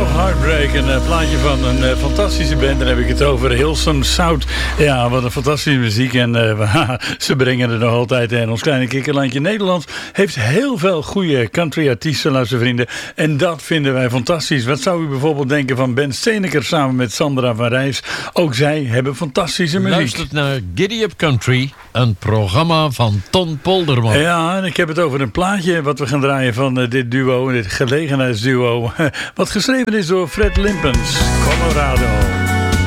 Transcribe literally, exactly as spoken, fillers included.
Heartbreak, een uh, plaatje van een uh, fantastische band. Dan heb ik het over Hillsong South. Ja, wat een fantastische muziek. En uh, ze brengen er nog altijd. En ons kleine kikkerlandje Nederland heeft heel veel goede country-artiesten, luister vrienden. En dat vinden wij fantastisch. Wat zou u bijvoorbeeld denken van Ben Steeneker samen met Sandra van Rijs? Ook zij hebben fantastische muziek. Luistert naar Giddy Up Country, een programma van Ton Polderman. Ja, en ik heb het over een plaatje wat we gaan draaien van uh, dit duo, dit gelegenheidsduo. Wat geschreven is door Fred Limpens, Colorado.